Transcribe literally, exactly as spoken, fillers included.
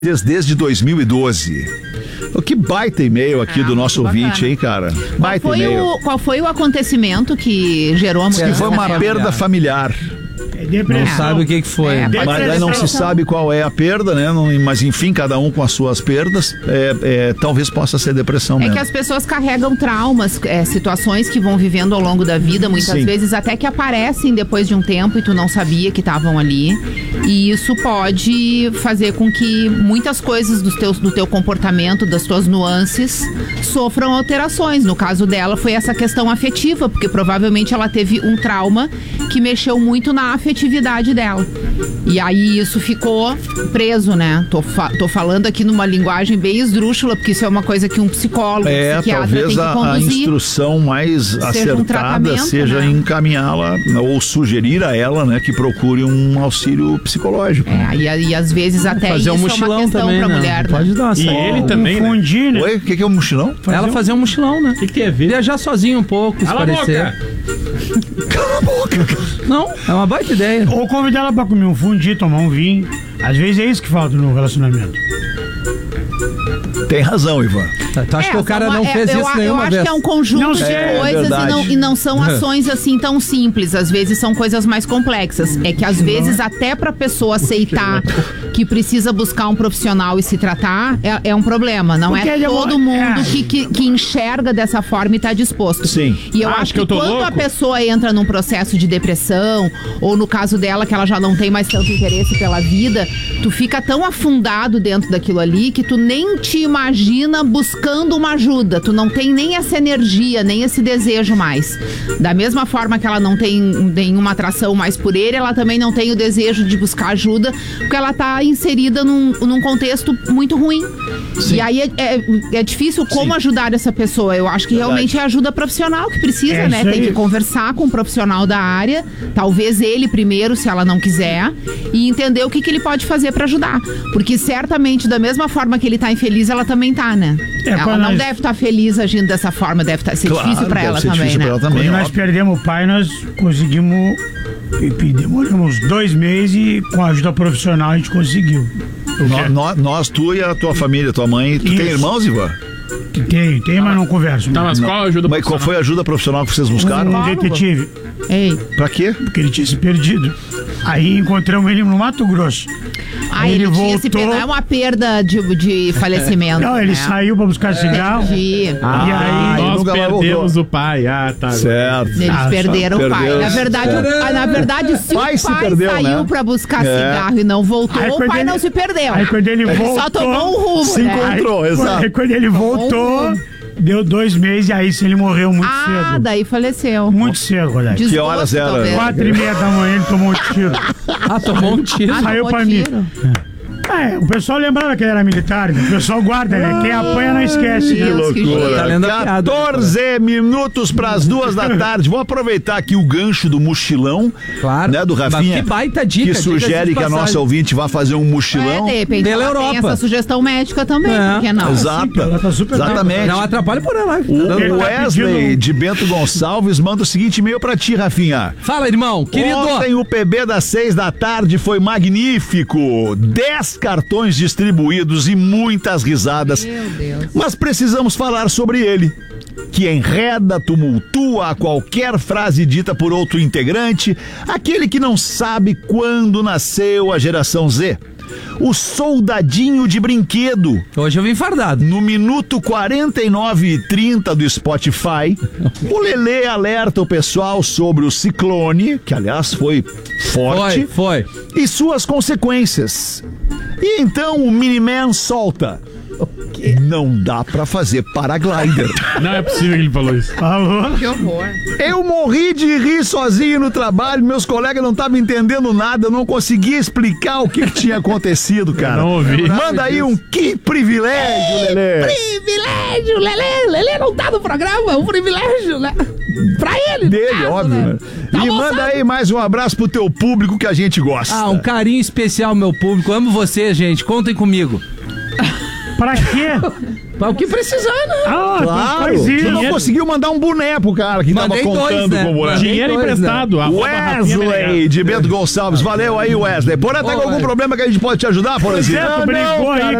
desde dois mil e doze. Oh, que baita e-mail aqui ah, do nosso ouvinte, bacana. Hein, cara? Baita qual, foi e-mail. O, qual foi o acontecimento que gerou a mudança? Que foi uma perda familiar. Depressão. Não sabe o que, que foi. É, mas aí não se sabe qual é a perda, né? Não, mas enfim, cada um com as suas perdas, é, é, talvez possa ser depressão é mesmo. É que as pessoas carregam traumas, é, situações que vão vivendo ao longo da vida, muitas Sim. vezes até que aparecem depois de um tempo e tu não sabia que estavam ali. E isso pode fazer com que muitas coisas do teu, do teu comportamento, das tuas nuances, sofram alterações. No caso dela foi essa questão afetiva, porque provavelmente ela teve um trauma que mexeu muito na afetividade dela. E aí isso ficou preso, né? Tô, fa- tô falando aqui numa linguagem bem esdrúxula, porque isso é uma coisa que um psicólogo, é, um psiquiatra tem que conduzir. Talvez a instrução mais seja acertada um seja né? encaminhá-la ou sugerir a ela, né, que procure um auxílio psicológico. É, e, e às vezes até fazer isso um mochilão é uma questão também, pra né? mulher, Pode né? dar uma E ele também, confundir, né? Oi, o que, que é um mochilão? Fazer ela um... fazer um mochilão, né? O que, que tem a ver? Viajar sozinho um pouco, Cala se parecer. Cala a boca! Não, é uma baita ideia. Ou convidar ela pra comer um fundi, tomar um vinho. Às vezes é isso que falta no relacionamento. Tem razão, Ivan. Tu acha é, que o cara não é, fez eu, isso eu nenhuma acho vez? que é um conjunto não, de é, coisas é e, não, e não são ações assim tão simples. Às vezes são coisas mais complexas. É que às vezes até pra pessoa aceitar que precisa buscar um profissional e se tratar é, é um problema. Não Porque é todo mundo que, que, que enxerga dessa forma e tá disposto. Sim. E eu acho, acho que, que, que eu quando louco. a pessoa entra num processo de depressão, ou no caso dela que ela já não tem mais tanto interesse pela vida, tu fica tão afundado dentro daquilo ali que tu nem te imagina buscando uma ajuda. Tu não tem nem essa energia, nem esse desejo mais. Da mesma forma que ela não tem nenhuma atração mais por ele, ela também não tem o desejo de buscar ajuda, porque ela tá inserida num, num contexto muito ruim. Sim. E aí é, é, é difícil como Sim. ajudar essa pessoa. Eu acho que Verdade. realmente é ajuda profissional que precisa, é, né? Tem que conversar com um profissional da área, talvez ele primeiro, se ela não quiser, e entender o que, que ele pode fazer pra ajudar. Porque certamente, da mesma forma que ele tá infeliz, ela também tá, né? É, ela não nós... deve estar tá feliz agindo dessa forma, deve tá, ser claro, difícil pra ela também, né? Ela também, quando nós perdemos o pai, nós conseguimos e demoramos dois meses e com a ajuda profissional a gente conseguiu. No, nós, nós, tu e a tua família, tua mãe, tu Isso. tem irmãos, Ivan? Tem, tem, mas não converso. Tá, mas não. qual a ajuda Mas qual foi a ajuda profissional que vocês buscaram? Um detetive. Ei. Pra quê? Porque ele tinha se perdido. Aí encontramos ele no Mato Grosso. Ah, ele, ele voltou... tinha se perdido. Não é uma perda de, de falecimento. Não, ele né? saiu pra buscar cigarro. Entendi. Ah, e aí nós perdemos o pai. Ah, tá. Certo. Eles ah, perderam o pai. Perdeu. Na verdade, o, na verdade, se pai o pai se perdeu, saiu né? pra buscar é. cigarro e não voltou, aí, o pai ele... não se perdeu. Aí quando ele, ele voltou... só tomou um rumo, se né? encontrou, aí, exato. Aí quando ele voltou... Deu dois meses e aí sim ele morreu muito ah, cedo. Ah, daí faleceu. Muito cedo, Rodaica. Que horas era? Talvez. Quatro e meia da manhã ele tomou um tiro. Ah, tomou um tiro. Ah, Saiu pra tiro. mim. É, o pessoal lembrava que ele era militar, né? O pessoal guarda, né? Quem apanha não esquece. Que loucura. Tá lendo a piada. quatorze minutos pras duas da tarde. Vou aproveitar aqui o gancho do mochilão. Claro. Né, do Rafinha. Que baita dica. Que sugere que a nossa ouvinte vá fazer um mochilão. É, de repente pela ela Europa. tem essa sugestão médica também, É. por que não? Exato. Ela tá super Exatamente. Não atrapalha por ela. O Wesley de Bento Gonçalves manda o seguinte e-mail pra ti, Rafinha. Fala, irmão. Querido. Ontem o P B das seis da tarde foi magnífico. Dez cartões distribuídos e muitas risadas. Meu Deus. Mas precisamos falar sobre ele, que enreda, tumultua a qualquer frase dita por outro integrante, aquele que não sabe quando nasceu a geração Z. O soldadinho de brinquedo. Hoje eu vim fardado. No minuto quarenta e nove e trinta do Spotify, o Lelê alerta o pessoal sobre o ciclone, que aliás foi forte, Foi, foi. e suas consequências. E então o Miniman solta: não dá pra fazer paraglider. Não é possível que ele falou isso. Falou. Que horror. Eu morri de rir sozinho no trabalho, meus colegas não estavam entendendo nada, eu não conseguia explicar o que, que tinha acontecido, cara. Eu não ouvi. Manda aí um que privilégio, Lelê. Privilégio, Lelê. Lelê não tá no programa, é um privilégio, né? Pra ele. Dele, caso, óbvio. né? Né? Tá E almoçado. manda aí mais um abraço pro teu público que a gente gosta. Ah, um carinho especial, meu público. Amo vocês, gente. Contem comigo. Pra quê? Pra o que precisar, né? Ah, Claro, faz isso. tu não conseguiu mandar um boné pro cara que Mandei tava dois, contando né? com o boné. Mandei Dinheiro dois, emprestado. né? arroba Rafinha Wesley Menegasso. de Bento Gonçalves. Valeu aí, Wesley. Porã, tá Ô, com algum Wesley. problema que a gente pode te ajudar, Porãzinho? Certo, Não, brigou cara, aí